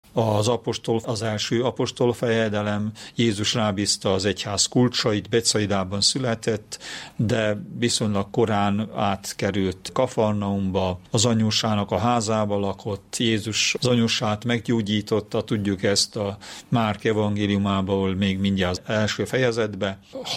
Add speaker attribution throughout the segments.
Speaker 1: az apostol, az első apostol fejedelem, Jézus rábízta az egyház kulcsait, Betsaidában született, de viszonylag korán átkerült Kafarnaumba, az anyósának a házába lakott, Jézus az anyósát meggyógyította, tudjuk ezt a Márk evangéliumából még mindjárt az első fejezetbe,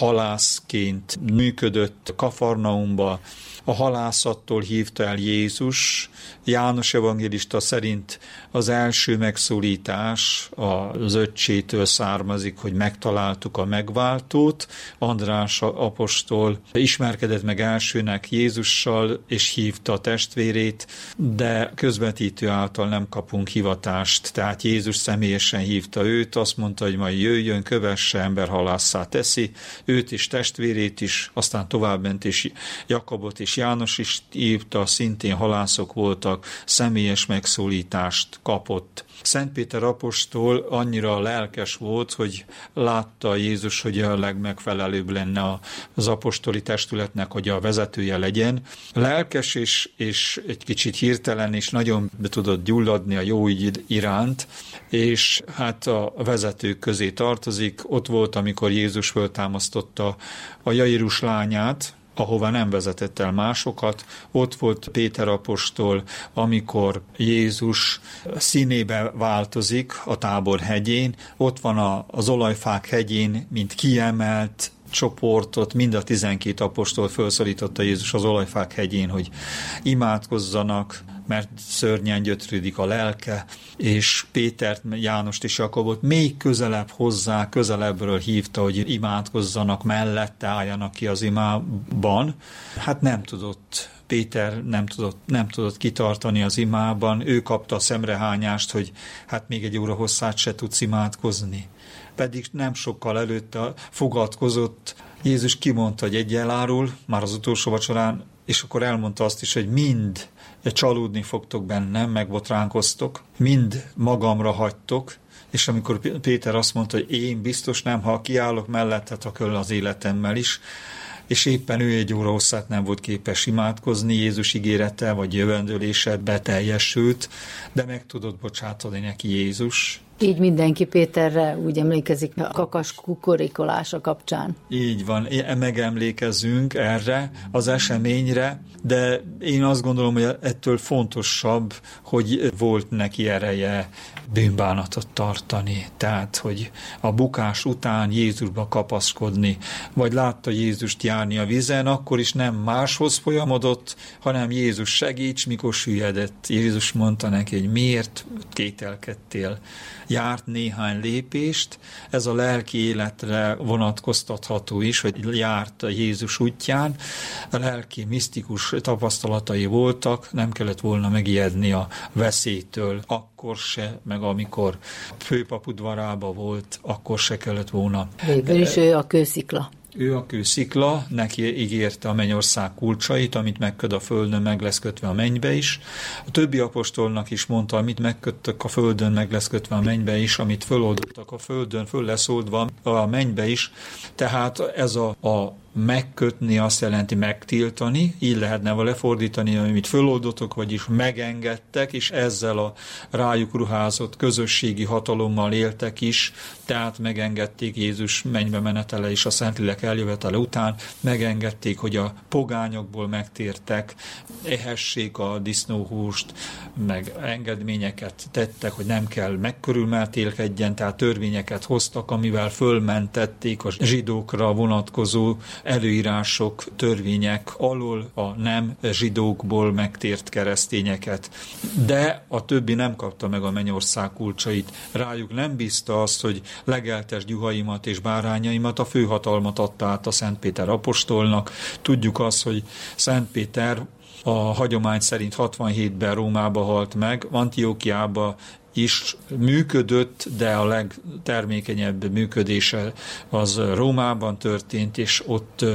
Speaker 1: halászként működött Kafarnaumba, a halászattól hívta el Jézus. János evangélista szerint az első megszólítás az öccsétől származik, hogy megtaláltuk a megváltót. András apostol ismerkedett meg elsőnek Jézussal, és hívta a testvérét, de közvetítő által nem kapunk hivatást. Tehát Jézus személyesen hívta őt, azt mondta, hogy majd jöjjön, kövesse, emberhalásszá teszi, őt és testvérét is, aztán továbbment és Jakabot és János is hívta, szintén halászok voltak, személyes megszólítást kapott. Szent Péter apostol annyira lelkes volt, hogy látta Jézus, hogy a legmegfelelőbb lenne az apostoli testületnek, hogy a vezetője legyen. Lelkes és egy kicsit hirtelen, és nagyon be tudott gyulladni a jó ügy iránt, és hát a vezetők közé tartozik. Ott volt, amikor Jézus föltámasztotta a Jairus lányát, ahova nem vezetett el másokat. Ott volt Péter apostol, amikor Jézus színébe változik a Tábor hegyén. Ott van az Olajfák hegyén, mint kiemelt csoportot, mind a 12 apostol felszólította Jézus az Olajfák hegyén, hogy imádkozzanak, mert szörnyen gyötrődik a lelke, és Pétert, Jánost és Jakobot még közelebb hozzá, közelebbről hívta, hogy imádkozzanak, mellette álljanak ki az imában. Hát nem tudott Péter nem tudott kitartani az imában, ő kapta a szemrehányást, hogy hát még egy óra hosszát se tudsz imádkozni. Pedig nem sokkal előtte fogadkozott, Jézus kimondta, hogy egy elárul, már az utolsó vacsorán, és akkor elmondta azt is, hogy mind csalódni fogtok bennem, megbotránkoztok, mind magamra hagytok, és amikor Péter azt mondta, hogy én biztos nem, ha kiállok mellett, akkor az életemmel is, és éppen ő egy óra hosszát nem volt képes imádkozni, Jézus ígérete vagy jövendőlése beteljesült, de meg tudott bocsátani neki Jézus.
Speaker 2: Így mindenki Péterre úgy emlékezik a kakas kukorikolása kapcsán.
Speaker 1: Így van, megemlékezünk erre az eseményre, de én azt gondolom, hogy ettől fontosabb, hogy volt neki ereje bűnbánatot tartani. Tehát, hogy a bukás után Jézusba kapaszkodni, vagy látta Jézust járni a vízen, akkor is nem máshoz folyamodott, hanem Jézus segíts, mikor süllyedett. Jézus mondta neki, hogy miért kételkedtél. Járt néhány lépést, ez a lelki életre vonatkoztatható is, hogy járt a Jézus útján, a lelki misztikus tapasztalatai voltak, nem kellett volna megijedni a veszélytől, akkor se, meg amikor főpap udvarában volt, akkor se kellett volna.
Speaker 2: Végül is ő a kőszikla.
Speaker 1: Ő a kőszikla, neki ígérte a mennyország kulcsait, amit megköt a földön, meg lesz kötve a mennybe is. A többi apostolnak is mondta, amit megköttek a földön, meg lesz kötve a mennybe is, amit föloldottak a földön, föl lesz oldva a mennybe is. Tehát ez a megkötni azt jelenti megtiltani, így lehetne lefordítani, amit föloldotok, vagyis megengedtek, és ezzel a rájuk ruházott közösségi hatalommal éltek is, tehát megengedték Jézus mennybe menetele és a Szentlélek eljövetele után, megengedték, hogy a pogányokból megtértek, ehessék a disznóhúst, meg engedményeket tettek, hogy nem kell megkörülmeltélkedjen, tehát törvényeket hoztak, amivel fölmentették a zsidókra vonatkozó előírások, törvények alól a nem zsidókból megtért keresztényeket. De a többi nem kapta meg a mennyország kulcsait. Rájuk nem bízta azt, hogy legeltes gyuhaimat és bárányaimat, a főhatalmat adta át a Szent Péter apostolnak. Tudjuk azt, hogy Szent Péter a hagyomány szerint 67-ben Rómába halt meg, Antiókiába is működött, de a legtermékenyebb működése az Rómában történt, és ott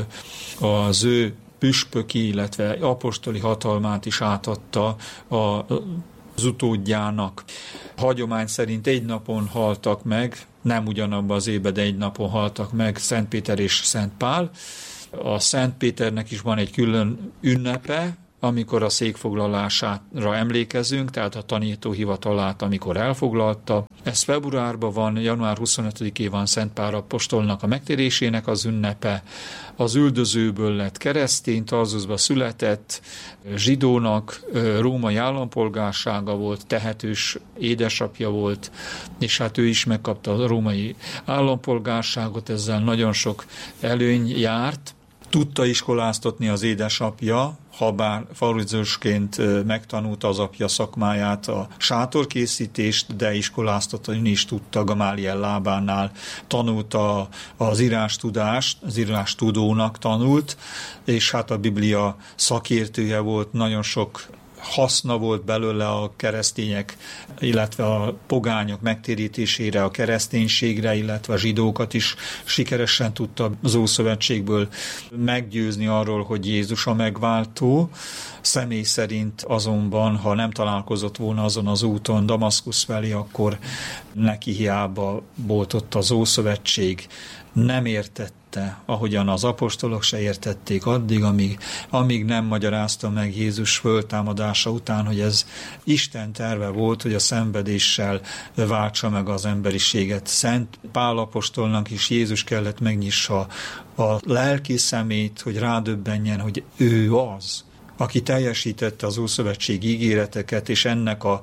Speaker 1: az ő püspöki, illetve apostoli hatalmát is átadta az utódjának. A hagyomány szerint egy napon haltak meg, nem ugyanabban az évben, de egy napon haltak meg Szent Péter és Szent Pál. A Szent Péternek is van egy külön ünnepe, amikor a székfoglalására emlékezünk, tehát a tanítóhivatalát, amikor elfoglalta. Ez februárban van, január 25-én van Szent Pál apostolnak a megtérésének az ünnepe. Az üldözőből lett keresztény, Tarsusba született, zsidónak, római állampolgársága volt, tehetős édesapja volt, és hát ő is megkapta a római állampolgárságot, ezzel nagyon sok előny járt. Tudta iskoláztatni az édesapja, habár farizősként megtanulta az apja szakmáját, a sátorkészítést, de iskoláztatni is tudta, Gamáliel lábánál tanulta az írástudást, az írástudónak tanult, és hát a Biblia szakértője volt, nagyon sok haszna volt belőle a keresztények, illetve a pogányok megtérítésére, a kereszténységre, illetve a zsidókat is sikeresen tudta az Ószövetségből meggyőzni arról, hogy Jézus a megváltó. Személy szerint azonban, ha nem találkozott volna azon az úton Damaszkusz felé, akkor neki hiába volt ott az Ószövetség. Nem értette, ahogyan az apostolok se értették addig, amíg nem magyarázta meg Jézus föltámadása után, hogy ez Isten terve volt, hogy a szenvedéssel váltsa meg az emberiséget. Szent Pál apostolnak is Jézus kellett megnyissa a lelki szemét, hogy rádöbbenjen, hogy ő az, aki teljesítette az Ószövetség ígéreteket, és ennek a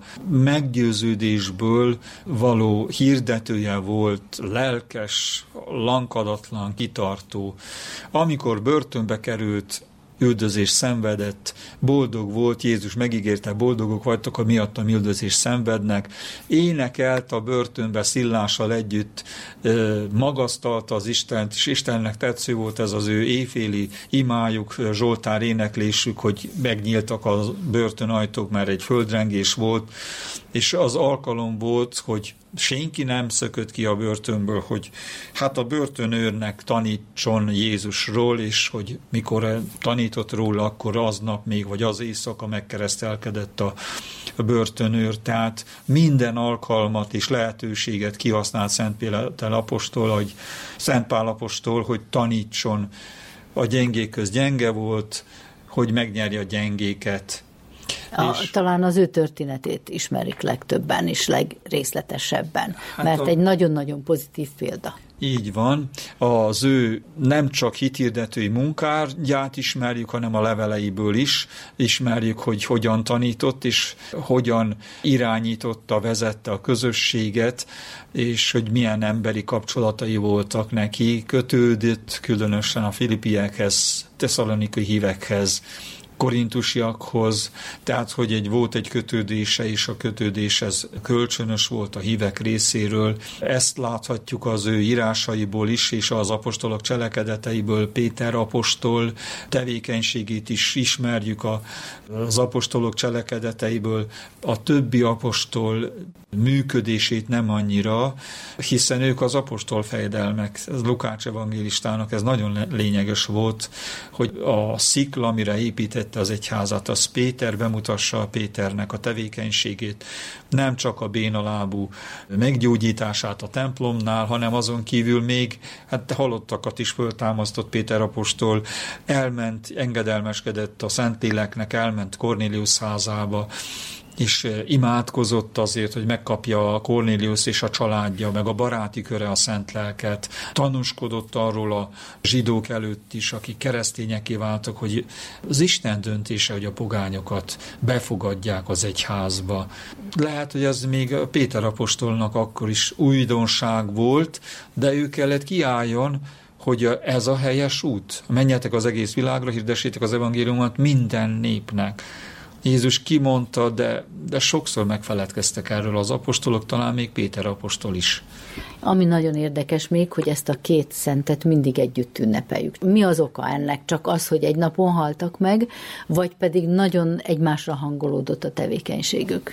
Speaker 1: meggyőződésből való hirdetője volt, lelkes, lankadatlan, kitartó. Amikor börtönbe került, üldözés szenvedett, boldog volt, Jézus megígérte, boldogok vagytok, ha miattam üldözés szenvednek, énekelt a börtönbe Szillással együtt, magasztalta az Istent, és Istennek tetsző volt ez az ő éjféli imájuk, zsoltár éneklésük, hogy megnyíltak a börtönajtók, mert egy földrengés volt, és az alkalom volt, hogy senki nem szökött ki a börtönből, hogy hát a börtönőrnek tanítson Jézusról, és hogy mikor tanított róla, akkor aznap még, vagy az éjszaka megkeresztelkedett a börtönőr. Tehát minden alkalmat és lehetőséget kihasznált Szent Pál apostol, hogy tanítson. A gyengék köz gyenge volt, hogy megnyerje a gyengéket.
Speaker 2: Talán az ő történetét ismerik legtöbben és legrészletesebben, mert egy nagyon-nagyon pozitív példa.
Speaker 1: Így van. Az ő nem csak hithirdetői munkáját ismerjük, hanem a leveleiből is ismerjük, hogy hogyan tanított, és hogyan irányította, vezette a közösséget, és hogy milyen emberi kapcsolatai voltak neki, kötődött különösen a filippiekhez, tesszalonikai hívekhez, korintusiakhoz, tehát hogy volt egy kötődése, és a kötődés ez kölcsönös volt a hívek részéről. Ezt láthatjuk az ő írásaiból is, és az apostolok cselekedeteiből. Péter apostol tevékenységét is ismerjük az apostolok cselekedeteiből. A többi apostol működését nem annyira, hiszen ők az apostol fejedelmek. Lukács evangélistának ez nagyon lényeges volt, hogy a szikla, amire építette az egyházat, az Péter bemutassa a Péternek a tevékenységét, nem csak a bénalábú meggyógyítását a templomnál, hanem azon kívül még halottakat is föltámasztott Péter apostol, elment, engedelmeskedett a Szentléleknek, elment Kornéliusz házába, és imádkozott azért, hogy megkapja a Kornéliusz és a családja, meg a baráti köre a szent lelket. Tanúskodott arról a zsidók előtt is, akik keresztényekké váltak, hogy az Isten döntése, hogy a pogányokat befogadják az egyházba. Lehet, hogy ez még Péter apostolnak akkor is újdonság volt, de ő kellett kiálljon, hogy ez a helyes út. Menjetek az egész világra, hirdessétek az evangéliumot minden népnek. Jézus kimondta, de sokszor megfeledkeztek erről az apostolok, talán még Péter apostol is.
Speaker 2: Ami nagyon érdekes még, hogy ezt a két szentet mindig együtt ünnepeljük. Mi az oka ennek? Csak az, hogy egy napon haltak meg, vagy pedig nagyon egymásra hangolódott a tevékenységük?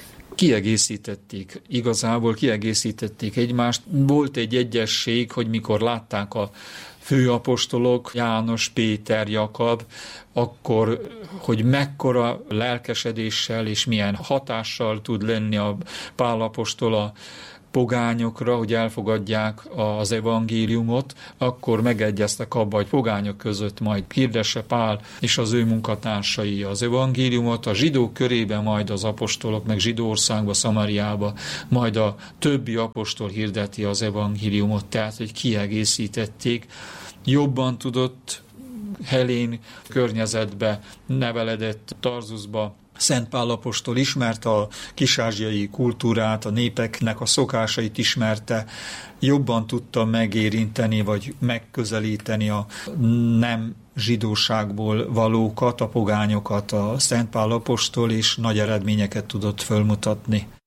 Speaker 1: Igazából kiegészítették egymást. Volt egy egyesség, hogy mikor látták a főapostolok, János, Péter, Jakab, akkor, hogy mekkora lelkesedéssel és milyen hatással tud lenni a Pál apostol pogányokra, hogy elfogadják az evangéliumot, akkor megegyeztek abba, hogy pogányok között majd hirdesse Pál és az ő munkatársai az evangéliumot, a zsidók körében majd az apostolok, meg Zsidóországba, Szamariába, majd a többi apostol hirdeti az evangéliumot, tehát hogy kiegészítették. Jobban tudott Helén környezetbe neveledett Tarzusba. Szent Pál apostol ismerte a kis-ázsiai kultúrát, a népeknek a szokásait ismerte, jobban tudta megérinteni, vagy megközelíteni a nem zsidóságból valókat, a pogányokat a Szent Pál apostol, és nagy eredményeket tudott fölmutatni.